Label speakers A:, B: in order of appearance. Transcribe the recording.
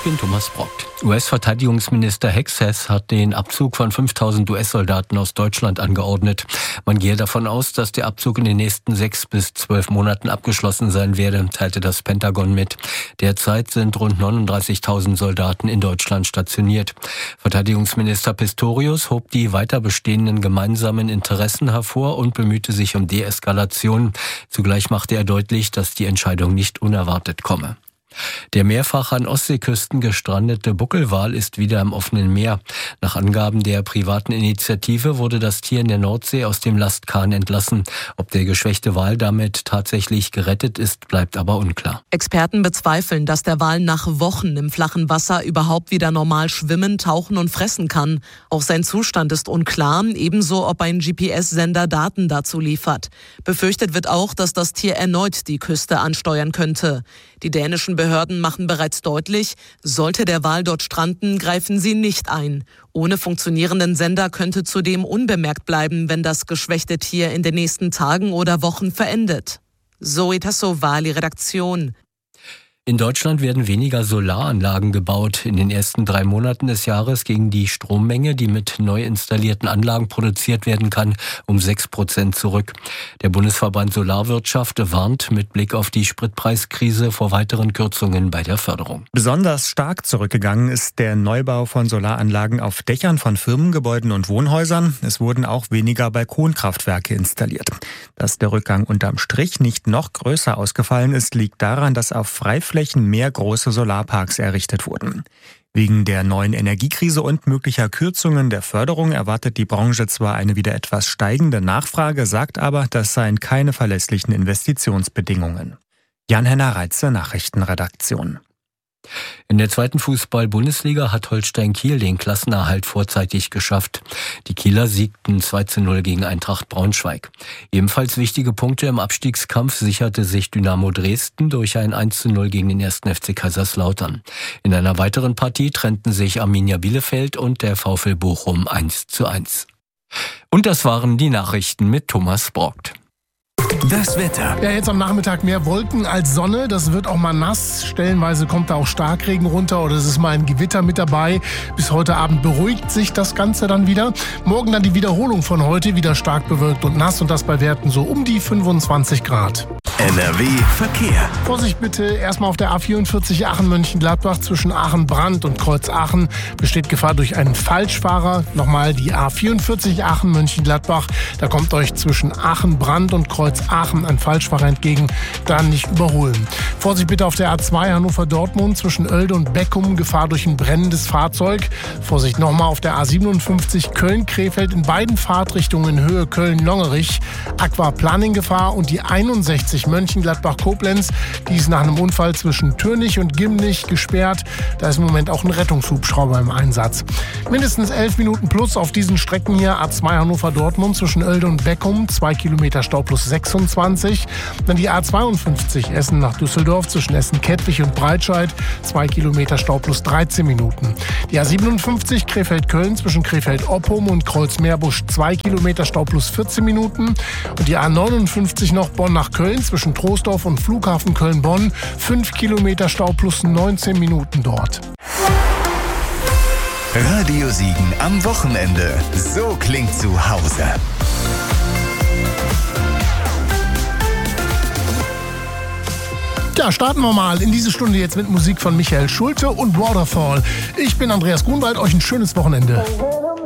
A: bin Thomas Brockt. US-Verteidigungsminister Hexas hat den Abzug von 5.000 US-Soldaten aus Deutschland angeordnet. Man gehe davon aus, dass der Abzug in den nächsten 6 bis 12 Monaten abgeschlossen sein werde, teilte das Pentagon mit. Derzeit sind rund 39.000 Soldaten in Deutschland stationiert. Verteidigungsminister Pistorius hob die weiter bestehenden gemeinsamen Interessen hervor und bemühte sich um Deeskalation. Zugleich machte er deutlich, dass die Entscheidung nicht unerwartet komme. Der mehrfach an Ostseeküsten gestrandete Buckelwal ist wieder im offenen Meer. Nach Angaben der privaten Initiative wurde das Tier in der Nordsee aus dem Lastkahn entlassen. Ob der geschwächte Wal damit tatsächlich gerettet ist, bleibt aber unklar.
B: Experten bezweifeln, dass der Wal nach Wochen im flachen Wasser überhaupt wieder normal schwimmen, tauchen und fressen kann. Auch sein Zustand ist unklar, ebenso ob ein GPS-Sender Daten dazu liefert. Befürchtet wird auch, dass das Tier erneut die Küste ansteuern könnte. Die dänischen Behörden machen bereits deutlich, sollte der Wal dort stranden, greifen sie nicht ein. Ohne funktionierenden Sender könnte zudem unbemerkt bleiben, wenn das geschwächte Tier in den nächsten Tagen oder Wochen verendet. Zoe Tassovali, Redaktion.
A: In Deutschland werden weniger Solaranlagen gebaut. In den ersten 3 Monaten des Jahres ging die Strommenge, die mit neu installierten Anlagen produziert werden kann, um 6% zurück. Der Bundesverband Solarwirtschaft warnt mit Blick auf die Spritpreiskrise vor weiteren Kürzungen bei der Förderung.
C: Besonders stark zurückgegangen ist der Neubau von Solaranlagen auf Dächern von Firmengebäuden und Wohnhäusern. Es wurden auch weniger Balkonkraftwerke installiert. Dass der Rückgang unterm Strich nicht noch größer ausgefallen ist, liegt daran, dass auf Freiflächen mehr große Solarparks errichtet wurden. Wegen der neuen Energiekrise und möglicher Kürzungen der Förderung erwartet die Branche zwar eine wieder etwas steigende Nachfrage, sagt aber, das seien keine verlässlichen Investitionsbedingungen. Jan-Henner Reitze, Nachrichtenredaktion.
A: In der 2. Fußball-Bundesliga hat Holstein Kiel den Klassenerhalt vorzeitig geschafft. Die Kieler siegten 2:0 gegen Eintracht Braunschweig. Ebenfalls wichtige Punkte im Abstiegskampf sicherte sich Dynamo Dresden durch ein 1:0 gegen den 1. FC Kaiserslautern. In einer weiteren Partie trennten sich Arminia Bielefeld und der VfL Bochum 1:1. Und das waren die Nachrichten mit Thomas Brockt.
D: Das Wetter.
E: Ja, jetzt am Nachmittag mehr Wolken als Sonne. Das wird auch mal nass. Stellenweise kommt da auch Starkregen runter oder es ist mal ein Gewitter mit dabei. Bis heute Abend beruhigt sich das Ganze dann wieder. Morgen dann die Wiederholung von heute, wieder stark bewölkt und nass und das bei Werten so um die 25 Grad.
D: NRW Verkehr.
E: Vorsicht bitte, erstmal auf der A44 Aachen-Mönchengladbach zwischen Aachen-Brand und Kreuz-Aachen besteht Gefahr durch einen Falschfahrer. Nochmal die A44 Aachen-Mönchengladbach, da kommt euch zwischen Aachen-Brand und Kreuz-Aachen ein Falschfahrer entgegen, dann nicht überholen. Vorsicht bitte auf der A2 Hannover-Dortmund zwischen Oelde und Beckum, Gefahr durch ein brennendes Fahrzeug. Vorsicht nochmal auf der A57 Köln-Krefeld in beiden Fahrtrichtungen in Höhe Köln-Longerich. Aquaplaning-Gefahr und die 61 Mönchengladbach-Koblenz, die ist nach einem Unfall zwischen Türnich und Gimnich gesperrt. Da ist im Moment auch ein Rettungshubschrauber im Einsatz. Mindestens 11 Minuten plus auf diesen Strecken hier. A2 Hannover-Dortmund zwischen Oelde und Beckum, 2 Kilometer Stau plus 26. Dann die A52 Essen nach Düsseldorf zwischen Essen-Kettwig und Breitscheid, 2 Kilometer Stau plus 13 Minuten. Die A57 Krefeld-Köln zwischen Krefeld-Oppum und Kreuz-Meerbusch, 2 Kilometer Stau plus 14 Minuten. Und die A59 noch Bonn nach Köln zwischen Troisdorf und Flughafen Köln-Bonn, 5 Kilometer Stau plus 19 Minuten dort.
D: Radio Siegen am Wochenende. So klingt zu Hause.
E: Ja, starten wir mal in diese Stunde jetzt mit Musik von Michael Schulte und Waterfall. Ich bin Andreas Grunwald, euch ein schönes Wochenende.